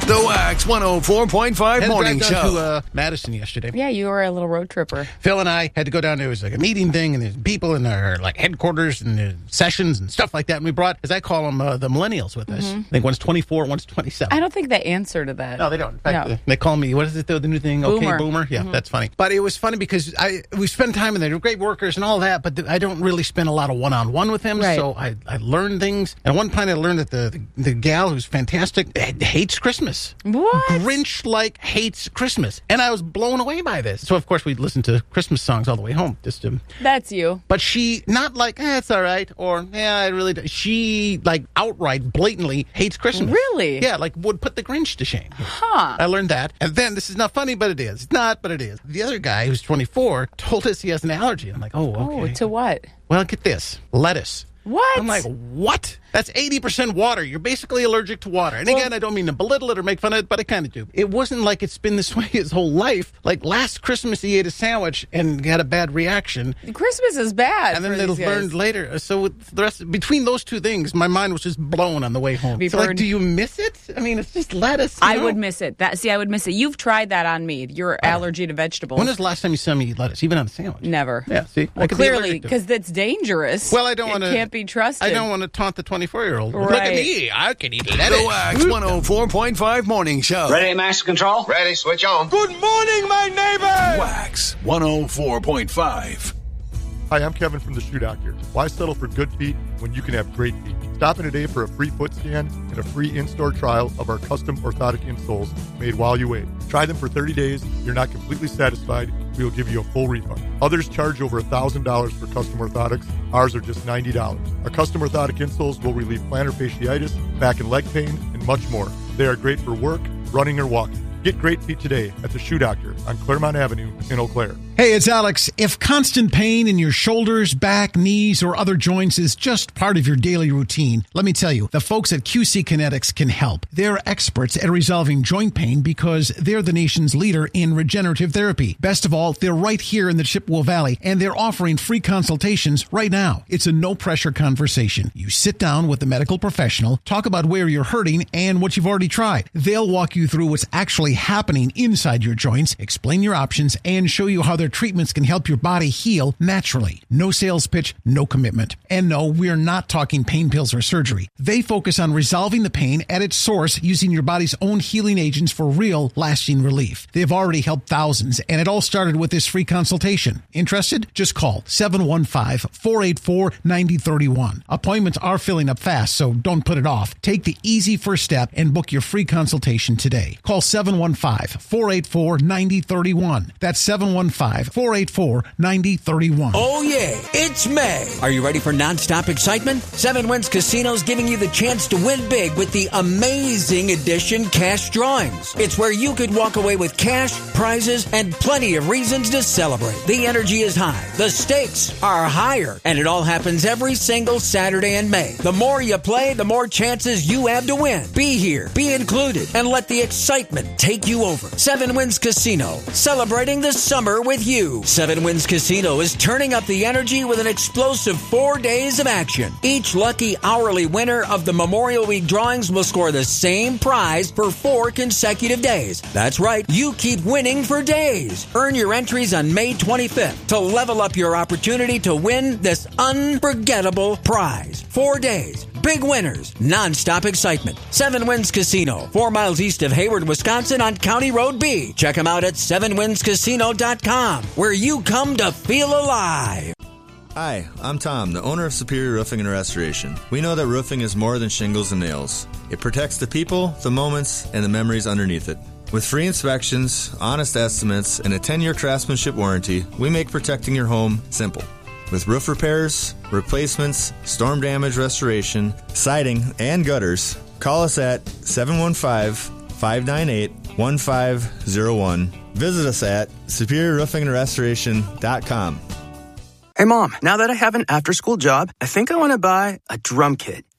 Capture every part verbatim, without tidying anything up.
The Wax one oh four point five Had to Morning drive down Show. to uh, Madison yesterday. Yeah, you were a little road tripper. Phil and I had to go down. There was like a meeting thing, and there's people in our like headquarters and there's sessions and stuff like that. And we brought, as I call them, uh, the millennials with us. I think one's twenty-four, one's twenty-seven. I don't think they answer to that. No, they don't. In fact, No. uh, they call me, what is it, the, the new thing? Okay, Boomer. boomer. Yeah, that's funny. But it was funny because I we spend time in there. They're great workers and all that, but th- I don't really spend a lot of one-on-one with them. Right. So I, I learned things. And at one point I learned that the, the, the gal who's fantastic eh, hates Christmas. What? Grinch-like hates Christmas. And I was blown away by this. So, of course, we listened to Christmas songs all the way home. Just to, That's you. But she, not like, eh, it's all right, or, yeah, I really do. She, like, outright, blatantly hates Christmas. Really? Yeah, like, would put the Grinch to shame. Huh. I learned that. And then, this is not funny, but it is. It's not, but it is. The other guy, who's twenty-four, told us he has an allergy. I'm like, oh, okay. Oh, to what? Well, get this. Lettuce. What? I'm like, what? That's eighty percent water. You're basically allergic to water. And again, I don't mean to belittle it or make fun of it, but I kind of do. It wasn't like it's been this way his whole life. Like last Christmas, he ate a sandwich and had a bad reaction. Christmas is bad. And then for they these guys. learned later. So with the rest, between those two things, my mind was just blown on the way home. Be So like, burned. do you miss it? I mean, it's just lettuce. you I know? would miss it. That see, I would miss it. You've tried that on me. Your allergy to vegetables. When was the last time you saw me eat lettuce, even on a sandwich? Never. Yeah, see? I Well, could be clearly, allergic to it. because that's dangerous. Well, I don't It want to. can't be trusted. I don't want to taunt the twenty-four-year-old. Look Right. at me. I can eat lettuce. The Wax one oh four point five Morning Show. Ready, Master Control? Ready, switch on. Good morning, my neighbor. Wax one oh four point five. Hi, I'm Kevin from the Shoe Doctor. Why settle for good feet when you can have great feet? Stop in today for a free foot scan and a free in-store trial of our custom orthotic insoles made while you wait. Try them for thirty days. If you're not completely satisfied, we will give you a full refund. Others charge over one thousand dollars for custom orthotics. Ours are just ninety dollars. Our custom orthotic insoles will relieve plantar fasciitis, back and leg pain, and much more. They are great for work, running, or walking. Get great feet today at the Shoe Doctor on Claremont Avenue in Eau Claire. Hey, it's Alex. If constant pain in your shoulders, back, knees, or other joints is just part of your daily routine, let me tell you, the folks at Q C Kinetics can help. They're experts at resolving joint pain because they're the nation's leader in regenerative therapy. Best of all, they're right here in the Chippewa Valley, and they're offering free consultations right now. It's a no-pressure conversation. You sit down with the medical professional, talk about where you're hurting and what you've already tried. They'll walk you through what's actually happening inside your joints, explain your options, and show you how their treatments can help your body heal naturally. No sales pitch, no commitment. And no, we're not talking pain pills or surgery. They focus on resolving the pain at its source using your body's own healing agents for real, lasting relief. They've already helped thousands, and it all started with this free consultation. Interested? Just call seven one five, four eight four, nine zero three one. Appointments are filling up fast, so don't put it off. Take the easy first step and book your free consultation today. Call seven one five, four eight four, nine zero three one. That's seven one five, four eight four, nine zero three one. Oh, yeah, it's May. Are you ready for nonstop excitement? Seven Winds Casino's giving you the chance to win big with the Amazing Edition cash drawings. It's where you could walk away with cash, prizes, and plenty of reasons to celebrate. The energy is high, the stakes are higher, and it all happens every single Saturday in May. The more you play, the more chances you have to win. Be here, be included, and let the excitement take you over. Seven Winds Casino, celebrating the summer with you. Seven Winds Casino is turning up the energy with an explosive four days of action. Each lucky hourly winner of the Memorial Week drawings will score the same prize for four consecutive days. That's right, you keep winning for days. Earn your entries on May twenty-fifth to level up your opportunity to win this unforgettable prize. Four days, big winners, non-stop excitement. Seven Winds Casino, four miles east of Hayward, Wisconsin on County Road B. Check them out at seven winds casino dot com, where you come to feel alive. Hi, I'm Tom, the owner of Superior Roofing and Restoration. We know that roofing is more than shingles and nails. It protects the people, the moments, and the memories underneath it. With free inspections, honest estimates, and a ten-year craftsmanship warranty, we make protecting your home simple. With roof repairs, replacements, storm damage restoration, siding, and gutters, call us at seven one five, five nine eight, one five zero one. Visit us at superior roofing and restoration dot com. Hey, Mom, now that I have an after-school job, I think I want to buy a drum kit.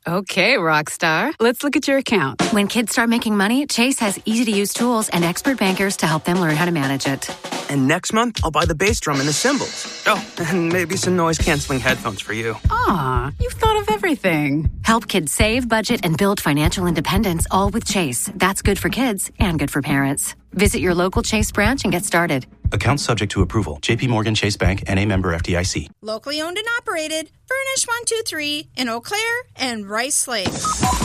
Okay, rock star. Let's look at your account. When kids start making money, Chase has easy-to-use tools and expert bankers to help them learn how to manage it. And next month, I'll buy the bass drum and the cymbals. Oh, and maybe some noise-canceling headphones for you. Aw, you've thought of everything. Help kids save, budget, and build financial independence, all with Chase. That's good for kids and good for parents. Visit your local Chase branch and get started. Account subject to approval. J P Morgan Chase Bank, N A member F D I C. Locally owned and operated. Furnish one two three in Eau Claire and Rice Lake.